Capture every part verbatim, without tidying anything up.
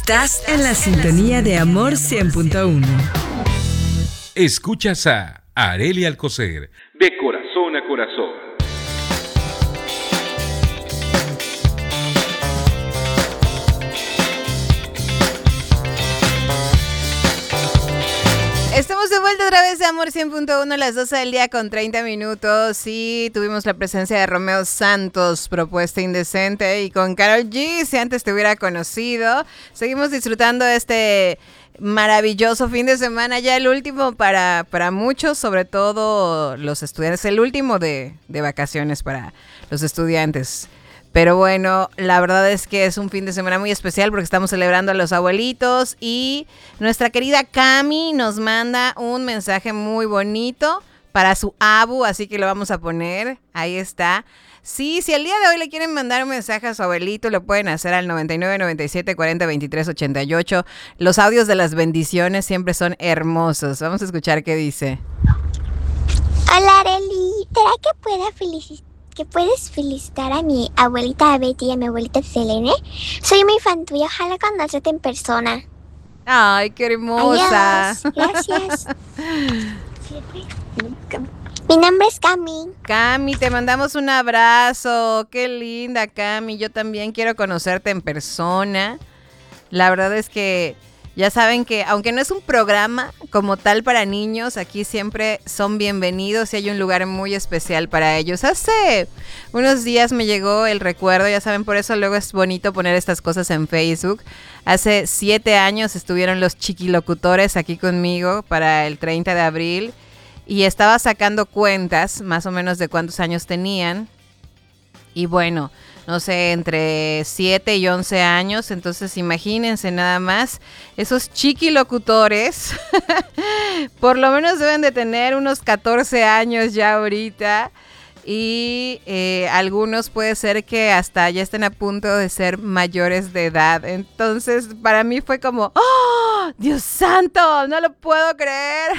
Estás en la sintonía de Amor cien punto uno. Escuchas a Arely Alcocer, de corazón a corazón. Estamos de vuelta otra vez de Amor cien punto uno a las doce del día con treinta minutos y tuvimos la presencia de Romeo Santos, Propuesta Indecente, y con Karol G, Si Antes Te Hubiera Conocido. Seguimos disfrutando este maravilloso fin de semana, ya el último para, para muchos, sobre todo los estudiantes, el último de, de vacaciones para los estudiantes. Pero bueno, la verdad es que es un fin de semana muy especial porque estamos celebrando a los abuelitos y nuestra querida Cami nos manda un mensaje muy bonito para su abu, así que lo vamos a poner, ahí está. Sí, si el día de hoy le quieren mandar un mensaje a su abuelito, lo pueden hacer al noventa y nueve, noventa y siete, cuarenta, veintitrés, ochenta y ocho. Los audios de las bendiciones siempre son hermosos. Vamos a escuchar qué dice. Hola, Arely, ¿será que pueda felicitar? ¿Que puedes felicitar a mi abuelita Betty y a mi abuelita Selene? Soy muy fan tuya, ojalá conocerte en persona. Ay, qué hermosa. Adiós, gracias. Mi nombre es Cami. Cami, te mandamos un abrazo. Qué linda, Cami. Yo también quiero conocerte en persona. La verdad es que ya saben que, aunque no es un programa como tal para niños, aquí siempre son bienvenidos y hay un lugar muy especial para ellos. Hace unos días me llegó el recuerdo, ya saben, por eso luego es bonito poner estas cosas en Facebook. Hace siete años estuvieron los chiquilocutores aquí conmigo para el treinta de abril y estaba sacando cuentas más o menos de cuántos años tenían. Y bueno, no sé, entre siete y once años, entonces imagínense nada más, esos chiquilocutores, por lo menos deben de tener unos catorce años ya ahorita, y eh, algunos puede ser que hasta ya estén a punto de ser mayores de edad. Entonces, para mí fue como, ¡oh, Dios santo! ¡No lo puedo creer!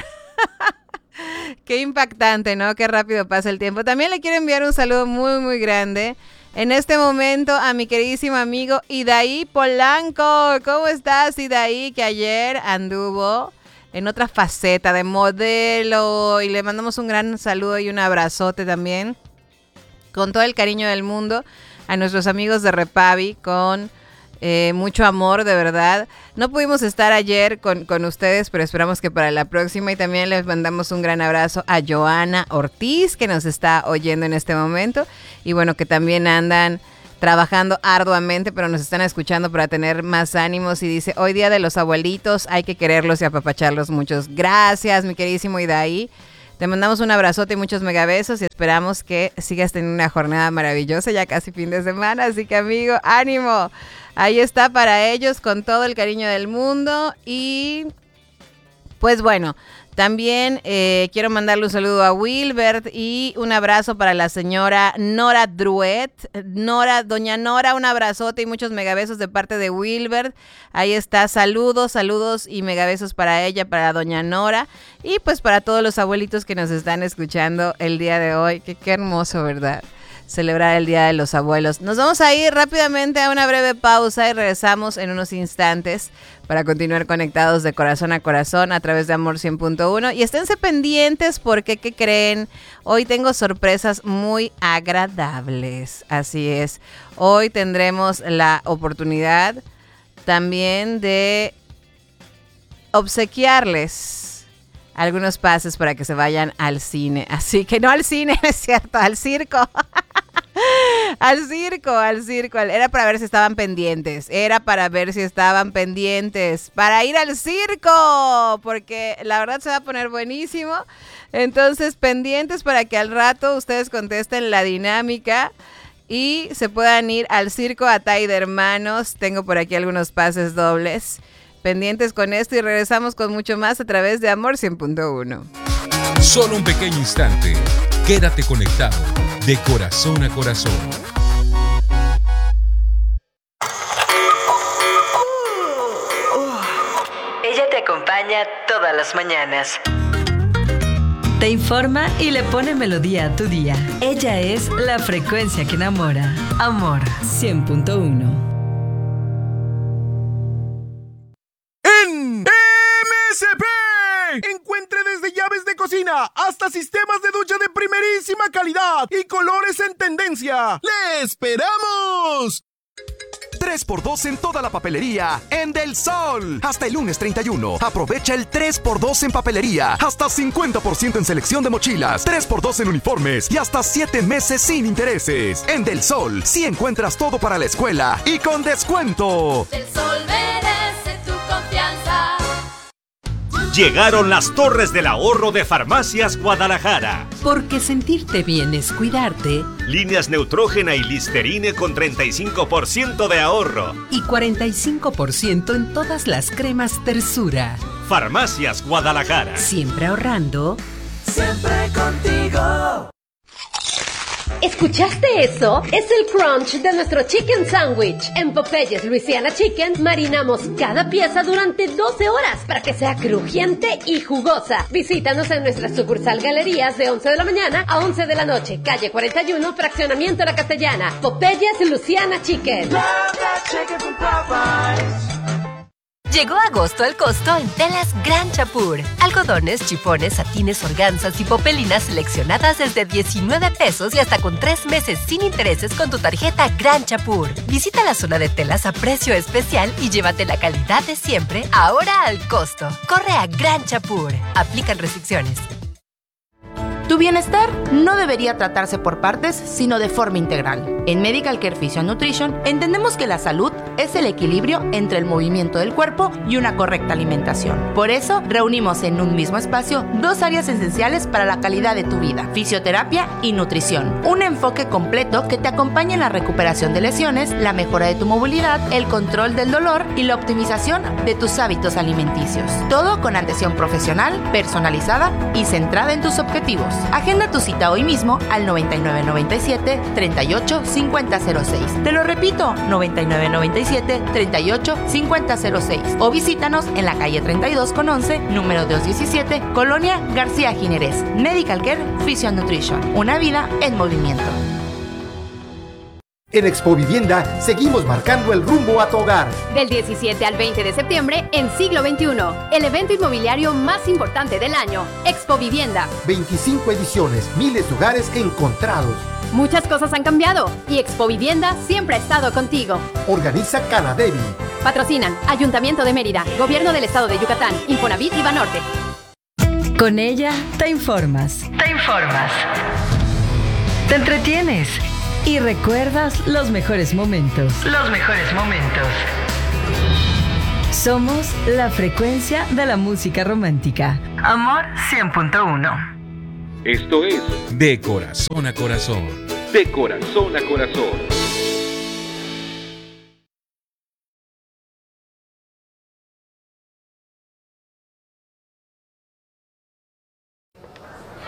Qué impactante, ¿no? Qué rápido pasa el tiempo. También le quiero enviar un saludo muy, muy grande en este momento a mi queridísimo amigo Idaí Polanco. ¿Cómo estás, Idaí? Que ayer anduvo en otra faceta de modelo y le mandamos un gran saludo y un abrazote también con todo el cariño del mundo a nuestros amigos de Repavi, con Eh, mucho amor, de verdad. No pudimos estar ayer con, con ustedes, pero esperamos que para la próxima. Y también les mandamos un gran abrazo a Joana Ortiz, que nos está oyendo en este momento. Y bueno, que también andan trabajando arduamente, pero nos están escuchando para tener más ánimos. Y dice, hoy día de los abuelitos, hay que quererlos y apapacharlos muchos. Gracias, mi queridísimo Idaí. Te mandamos un abrazote y muchos megabesos y esperamos que sigas teniendo una jornada maravillosa, ya casi fin de semana. Así que, amigo, ánimo. Ahí está para ellos con todo el cariño del mundo. Y pues bueno, también eh, quiero mandarle un saludo a Wilbert y un abrazo para la señora Nora Druet. Nora, doña Nora, un abrazote y muchos megabesos de parte de Wilbert. Ahí está, saludos, saludos y megabesos para ella, para doña Nora. Y pues para todos los abuelitos que nos están escuchando el día de hoy. Que qué hermoso, ¿verdad? Celebrar el Día de los Abuelos. Nos vamos a ir rápidamente a una breve pausa y regresamos en unos instantes para continuar conectados de corazón a corazón a través de Amor cien punto uno. Y esténse pendientes porque, ¿qué creen? Hoy tengo sorpresas muy agradables. Así es. Hoy tendremos la oportunidad también de obsequiarles algunos pases para que se vayan al cine. Así que no al cine, es cierto, al circo. Al circo, al circo. Era para ver si estaban pendientes. Era para ver si estaban pendientes. Para ir al circo. Porque la verdad se va a poner buenísimo. Entonces, pendientes para que al rato ustedes contesten la dinámica y se puedan ir al circo Atay de Hermanos. Tengo por aquí algunos pases dobles. Pendientes con esto y regresamos con mucho más a través de Amor cien punto uno. Solo un pequeño instante. Quédate conectado de corazón a corazón. Ella te acompaña todas las mañanas. Te informa y le pone melodía a tu día. Ella es la frecuencia que enamora. Amor cien punto uno. cocina, hasta sistemas de ducha de primerísima calidad y colores en tendencia. ¡Le esperamos! tres por dos en toda la papelería en Del Sol. Hasta el lunes treinta y uno. Aprovecha el tres por dos en papelería. Hasta cincuenta por ciento en selección de mochilas. tres por dos en uniformes. Y hasta siete meses sin intereses. En Del Sol, sí encuentras todo para la escuela. Y con descuento. Del Sol merece tu confianza. Llegaron las Torres del Ahorro de Farmacias Guadalajara. Porque sentirte bien es cuidarte. Líneas Neutrógena y Listerine con treinta y cinco por ciento de ahorro. Y cuarenta y cinco por ciento en todas las cremas Tersura. Farmacias Guadalajara. Siempre ahorrando. Siempre contigo. ¿Escuchaste eso? Es el crunch de nuestro chicken sandwich. En Popeyes Louisiana Chicken marinamos cada pieza durante doce horas para que sea crujiente y jugosa. Visítanos en nuestra sucursal Galerías de once de la mañana a once de la noche, calle cuarenta y uno, Fraccionamiento La Castellana. Popeyes Louisiana Chicken. Love that chicken from Popeyes. Llegó agosto al costo en Telas Gran Chapur. Algodones, chifones, satines, organzas y popelinas seleccionadas desde diecinueve pesos y hasta con tres meses sin intereses con tu tarjeta Gran Chapur. Visita la zona de telas a precio especial y llévate la calidad de siempre, ahora al costo. Corre a Gran Chapur. Aplican restricciones. Tu bienestar no debería tratarse por partes, sino de forma integral. En Medical Care Physio Nutrition entendemos que la salud es el equilibrio entre el movimiento del cuerpo y una correcta alimentación. Por eso, reunimos en un mismo espacio dos áreas esenciales para la calidad de tu vida: fisioterapia y nutrición. Un enfoque completo que te acompaña en la recuperación de lesiones, la mejora de tu movilidad, el control del dolor y la optimización de tus hábitos alimenticios. Todo con atención profesional, personalizada y centrada en tus objetivos. Agenda tu cita hoy mismo al noventa y nueve noventa y siete, treinta y ocho, cincuenta cero seis. Te lo repito, noventa y nueve noventa y siete, treinta y ocho, cincuenta cero seis. O visítanos en la calle treinta y dos con once, número doscientos diecisiete, Colonia García Jiménez. Medical Care Physio Nutrition. Una vida en movimiento. En Expo Vivienda seguimos marcando el rumbo a tu hogar. Del diecisiete al veinte de septiembre en Siglo veintiuno, el evento inmobiliario más importante del año, Expo Vivienda. veinticinco ediciones, miles de hogares encontrados. Muchas cosas han cambiado y Expo Vivienda siempre ha estado contigo. Organiza Canadevi. Patrocinan Ayuntamiento de Mérida, Gobierno del Estado de Yucatán, Infonavit y Banorte. Con ella te informas. Te informas. Te entretienes. Y recuerdas los mejores momentos. Los mejores momentos. Somos la frecuencia de la música romántica. Amor cien punto uno. Esto es De Corazón a Corazón. De Corazón a Corazón.